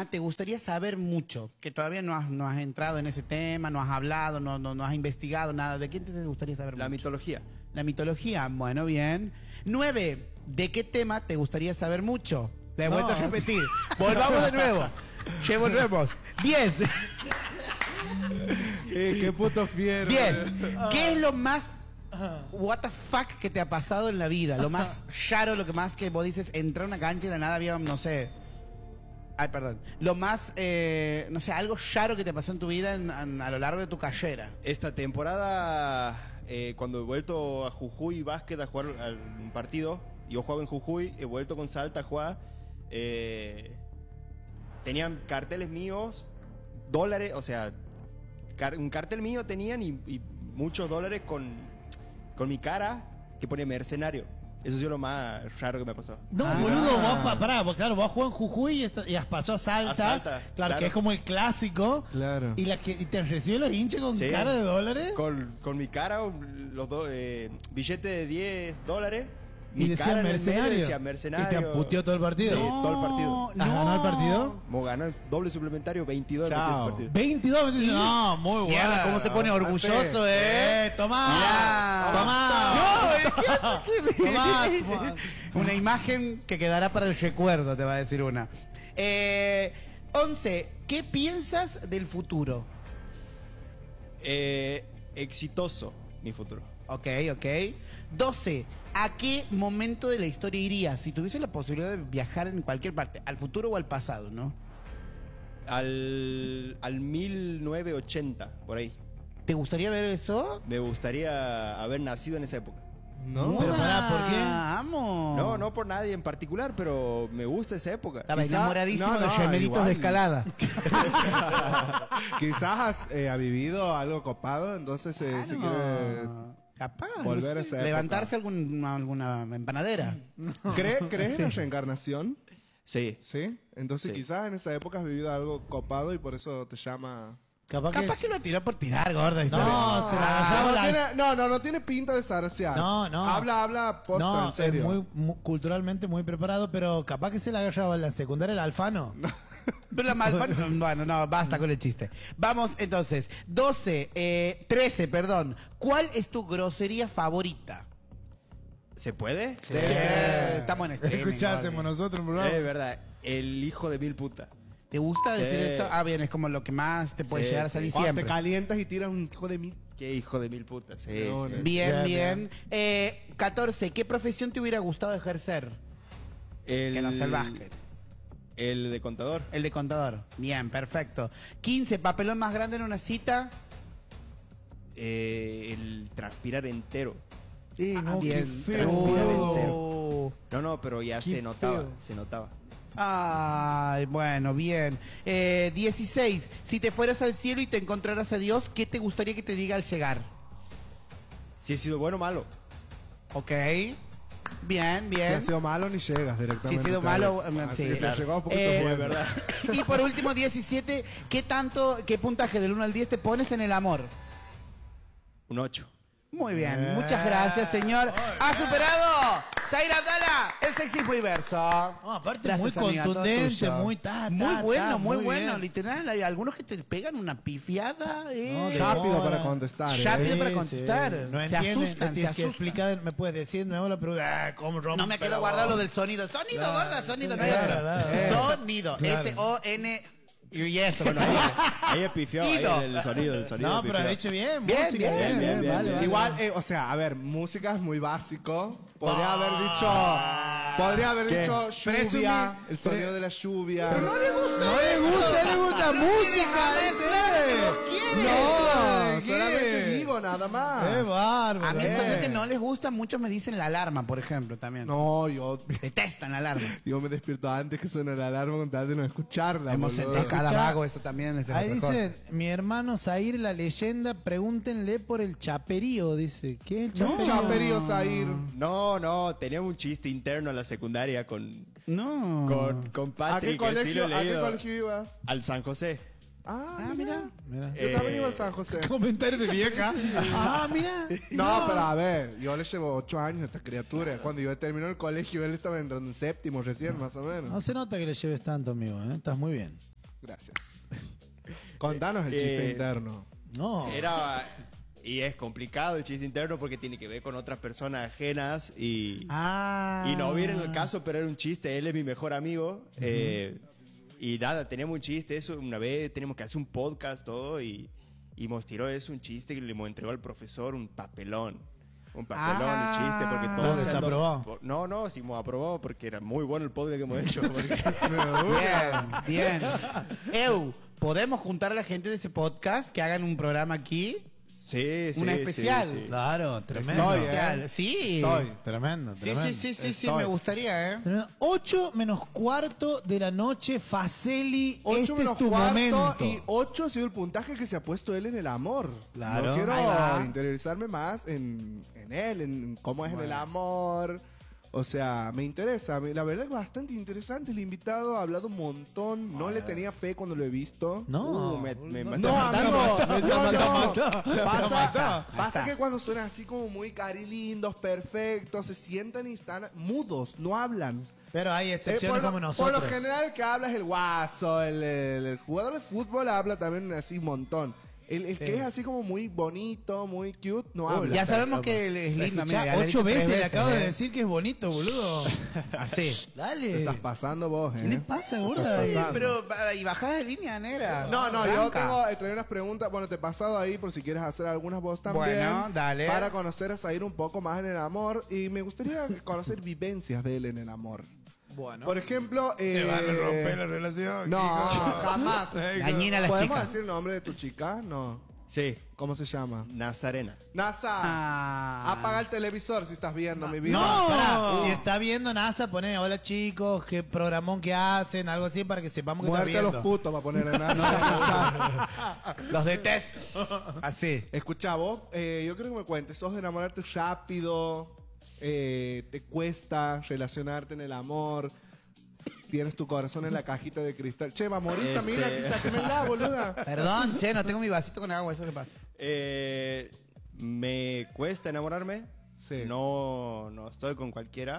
tema te gustaría saber mucho? Que todavía no has entrado en ese tema, no has hablado, no has investigado nada. ¿De quién te gustaría saber La mucho? mitología. La mitología, bueno, bien. 9. ¿De qué tema te gustaría saber mucho? Te he vuelto a repetir. Volvamos de nuevo. Ya volvemos. 10. Qué puto fiero. 10. ¿Qué es lo más what the fuck que te ha pasado en la vida? Lo más raro, lo que más que vos dices, entré a una cancha y de la nada había, no sé. Ay, perdón. Lo más, no sé, algo raro que te pasó en tu vida a lo largo de tu carrera. Esta temporada, cuando he vuelto a Jujuy Básquet a jugar un partido, yo jugaba en Jujuy, he vuelto con Salta a jugar, tenían carteles míos, dólares, o sea, un cartel mío tenían y muchos dólares con mi cara que pone mercenario. Eso ha sido lo más raro que me pasó. No, boludo, vos, pará, porque claro, vos jugás en Jujuy y pasó a Salta, A Salta, claro, que es como el clásico. Claro. Y te recibió los hinchas con Sí. cara de dólares. Con mi cara, los dos billetes de $10. Y Mi decía cara en el medio mercenario. decía mercenario. ¿Y te puteó todo el partido? Sí, todo el partido. ¿Has ganado el partido? Como ganó el doble suplementario, 22 Chao. metió ese partido. 22, me dice, no, muy bueno. Mierda, cómo se pone orgulloso, Tomá. Mirá. Tomá. Tomá. Una imagen que quedará para el recuerdo, te va a decir una. 11. ¿Qué piensas del futuro? Exitoso mi futuro. Ok. 12. ¿A qué momento de la historia irías si tuviese la posibilidad de viajar en cualquier parte? ¿Al futuro o al pasado, no? Al 1980, por ahí. ¿Te gustaría ver eso? Me gustaría haber nacido en esa época. ¿No? Pero pará, ¿por qué? Vamos. No por nadie en particular, pero me gusta esa época. Estaba Quizá- enamoradísimo no, de los no, gemelitos igual. de escalada. Quizás has vivido algo copado, entonces si quieres... Capaz. Volver a esa época. Levantarse alguna empanadera. ¿Crees en la reencarnación? Sí. Sí. Entonces Sí. quizás en esa época has vivido algo copado y por eso te llama... Capaz que lo tiró por tirar, gorda. No, se la agarraba no, la... tiene, no tiene pinta de zarciar. No. Habla posta, No, en serio. es culturalmente muy preparado, pero capaz que se la agarraba en la secundaria el Alfano. Pero la bueno, no, basta con el chiste. Vamos entonces. 13, perdón. ¿Cuál es tu grosería favorita? ¿Se puede? Estamos en streaming. Escuchásemos gordi. nosotros, Es bro. verdad. El hijo de mil puta. ¿Te gusta Sí. decir eso? Ah, bien, es como lo que más te puede Sí, llegar a sí. salir Cuando siempre. te calientas y tiras un hijo de mí. Qué hijo de mil putas. Sí, No, sí. no. Bien. 14, ¿qué profesión te hubiera gustado ejercer? Que no sea el básquet. El de contador. El de contador. Bien, perfecto. 15, papelón más grande en una cita. El transpirar entero. No, qué bien. feo, Transpirar boludo. entero. No, pero ya Qué se notaba. feo. Se notaba. Ay, bueno, bien. 16, si te fueras al cielo y te encontraras a Dios, ¿qué te gustaría que te diga al llegar? Si he sido bueno o malo. Ok. Bien, Si bien. ha sido malo, ni llegas directamente. Si ha sido te malo, abres. sí, Así que claro. si llegó un poquito Eh, fue, verdad. Y por último, 17, ¿qué puntaje del 1 al 10 te pones en el amor? Un 8. Muy bien, muchas gracias, señor. Ha superado Zair Abdala, el sexismo inverso. Aparte, Gracias, muy amiga, todo contundente, tuyo. muy muy bueno, muy muy bueno. bien. Literal, hay algunos que te pegan una pifiada. No, de Rápido demora. para contestar. Rápido ¿eh? para contestar. No Se entienden, asustan, le tienes se que asustan. explicar, me puedes decir de nuevo la pregunta. ¿Cómo rompe No me quedo la guardado voz? lo del sonido. Sonido, Claro, gorda, sonido. sí, No hay otro. claro. Sonido. Claro. S-O-N. Y eso, bueno, sí. Ahí he pifiado. Ahí Ido. el sonido. No, he pero has pifiado. dicho bien, Bien, música, bien, bien, vale, vale. Igual, o sea, a ver, música es muy básico. Podría haber ¿Qué? dicho lluvia, el sonido de la lluvia. Pero no le gusta. No le gusta, le gusta No música, quiere ese. hablar de lo que quiere. No, ¿Qué? solamente digo nada más. Qué bárbaro. A mí eso que no les gusta, muchos me dicen la alarma, por ejemplo, también. No, yo Detestan la alarma. me despierto antes que suene la alarma con tal de no escucharla. Hemos boludo. sentado cada Escuchá. vago, eso también es Ahí mejor. dice, mi hermano Zair, la leyenda, pregúntenle por el chaperío, dice. ¿Qué es el chaperío? Chaperío Zair. No, teníamos un chiste interno en la secundaria con No. con ¿A qué Patrick. que sí lo colegio, he ¿a qué leído. colegio ibas? Al San José. Ah, mira. Mira. Yo también iba al San José. Comentario de vieja. Ah, mira. No, pero a ver, yo le llevo 8 años a esta criatura. Cuando yo terminó el colegio, él estaba entrando en séptimo recién, más o menos. No se nota que le lleves tanto, amigo, ¿eh? Estás muy bien. Gracias. Contanos el chiste interno. No. Y es complicado el chiste interno porque tiene que ver con otras personas ajenas y Ah. no viene el caso, pero era un chiste. Él es mi mejor amigo. Y nada, teníamos un chiste. Eso una vez tenemos que hacer un podcast todo y nos tiró eso, un chiste que le entregó al profesor, un papelón. Un papelón, Ah. el chiste, porque ¿Lo todos... desaprobó? No, sí hemos aprobado porque era muy bueno el podcast que hemos hecho. porque- Bien, bien. ¿Podemos juntar a la gente de ese podcast que hagan un programa aquí? Sí, sí. Una sí, especial. sí. Claro, tremendo. Estoy, Especial. Sí. Estoy. Tremendo, Sí, tremendo. sí, me gustaría, 8 menos cuarto de la noche, Faceli, 8 este menos es tu cuarto momento. y 8 ha sido el puntaje que se ha puesto él en el amor. Claro. No quiero Ahí va. interiorizarme más en él, en cómo es en el amor. O sea, me interesa. La verdad es bastante interesante. El invitado ha hablado un montón. No le tenía fe cuando lo he visto. No, me no, mató. No, amigo, no. Está. Pasa que cuando suenan así como muy carilindos, perfectos, se sientan y están mudos, no hablan. Pero hay excepciones como Por nosotros. lo general el que habla es el guaso, el jugador de fútbol habla también así un montón. El que es así como muy bonito, muy cute, no habla. Ya sabemos que él es lindo. Escuchá, mira, le he 8 dicho tres veces le acabo de ¿eh? decir que es bonito, boludo. Así. Te Dale. estás pasando vos, ¿Qué le pasa, gorda? pasando. Pero, y bajada de línea, negra. No, yo Blanca. traía unas preguntas. Bueno, te he pasado ahí por si quieres hacer algunas vos también. Bueno, dale. Para conocer a Zair un poco más en el amor. Y me gustaría conocer vivencias de él en el amor. Bueno. Por ejemplo, ¿Te van a romper la relación? No, Kiko? jamás. Dañina a la ¿Podemos chica. decir el nombre de tu chica? No. Sí, ¿Cómo se llama? Nazarena. NASA. Ah. Apaga el televisor si estás viendo mi vida. No, pará. Si está viendo NASA, pone hola chicos, qué programón que hacen, algo así para que sepamos que está Muerte a viendo. los putos va a poner en NASA. Los detesto. Así. Escucha, vos, yo creo que me cuentes, sos de enamorarte rápido, te cuesta relacionarte en el amor, tienes tu corazón en la cajita de cristal. Che, va a morir también, aquí sáquenmela, boluda. Perdón, che, no tengo mi vasito con agua, eso le pasa. Me cuesta enamorarme. Sí. No estoy con cualquiera.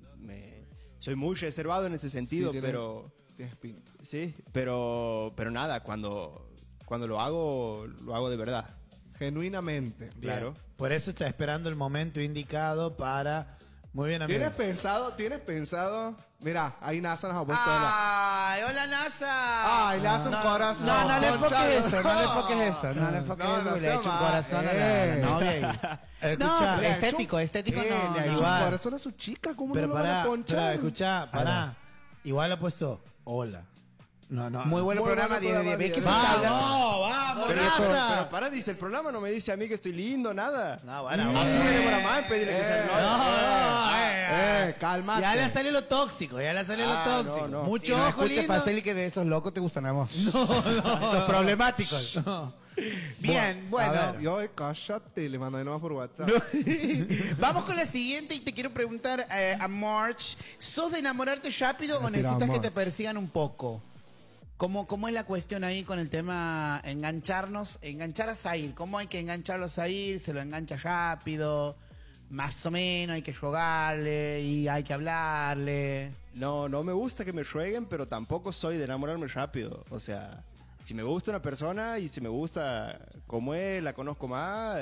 Soy muy reservado en ese sentido, Sí, pero... Tienes pinta. Sí, pero nada, cuando lo hago de verdad. Genuinamente. Bien. Claro. Por eso está esperando el momento indicado para... Muy bien, amigo. ¿Tienes pensado? Mira, ahí NASA nos ha puesto la... Ay, hola NASA. Ay, le hace un corazón. No le enfoques Conchalo. eso, no le enfoques eso, no le enfoques No, eso, no que le he sea hecho un mal. corazón a la novia. Y... Escuchá, No, Le ha hecho estético no. le ha hecho un igual. corazón a su chica, ¿cómo Pero no lo van a ponchar? escuchá, pará. Igual ha puesto hola. No. Muy bueno Muy programa, bueno programa, 10 de 10. ¿Ves que se Vamos. habla? ¡Vamos, Pero NASA! para, dice, el programa no me dice a mí que estoy lindo, nada. No, bueno, Así me demora más en pedirle que sea el novio. Cálmate. Ya le salió lo tóxico, no. Mucho No ojo, escuches lindo. Faceli que de esos locos te gustan a vos. Esos problemáticos. Bien, bueno. A ver, yo, cállate, le mando de nuevo por WhatsApp. Vamos con la siguiente y te quiero preguntar a March. ¿Sos de enamorarte rápido o Me tira necesitas que March. te persigan un poco? ¿Cómo es la cuestión ahí con el tema enganchar a Zair? ¿Cómo hay que engancharlo a Zair? ¿Se lo engancha rápido? Más o menos hay que jugarle y hay que hablarle. No me gusta que me rueguen, pero tampoco soy de enamorarme rápido. O sea, si me gusta una persona y si me gusta cómo es, la conozco más,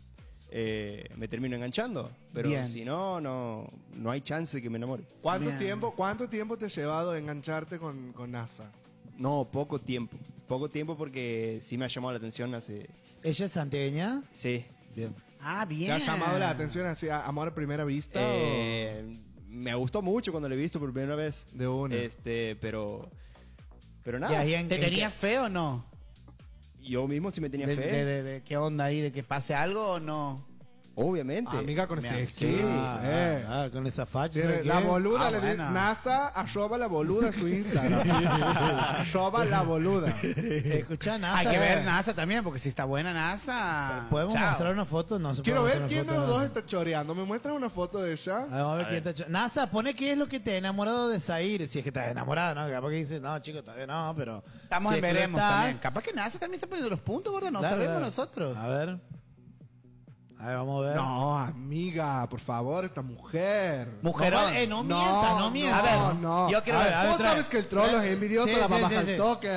me termino enganchando. Pero Bien. si no hay chance de que me enamore. ¿Cuánto Bien. tiempo te ha llevado a engancharte con NASA? No, poco tiempo. Poco tiempo porque sí me ha llamado la atención hace... ¿Ella es santeña? Sí. Bien. Ah, bien. ¿Te ha llamado la atención así, amor a primera vista? Me gustó mucho cuando lo he visto por primera vez. De una. Pero Y nada. ahí ¿Te tenías fe o no? Yo mismo sí me tenía ¿De, fe. de qué onda ahí? ¿De que pase algo o no? Obviamente. Amiga con ese Mira, skin. con esa facha. Tiene- ¿sabes la qué? boluda Ah, le dice bueno. NASA, arroba la boluda en su Instagram. Arroba la boluda. Escuchá, NASA. Hay que ver NASA también, porque si está buena NASA... ¿Podemos chao. mostrar una foto? No se Quiero puede ver mostrar quién una de los foto, dos no. está choreando. ¿Me muestras una foto de ella? Vamos a ver quién está NASA, pone qué es lo que te ha enamorado de Zair. Si es que estás enamorada, ¿no? Capaz que dices, no, chico, todavía no, pero... Estamos si en es que lo veremos estás- también. Capaz que NASA también está poniendo los puntos, gordo. No Claro, sabemos claro. nosotros. A ver, vamos a ver. No, amiga, por favor, esta mujer. Mujerón. No mientas, no mientas. A ver, no. yo quiero A ver. ver, Vos trae. sabes que el troll es envidioso, Sí, la sí, va a bajar sí, el sí. toque.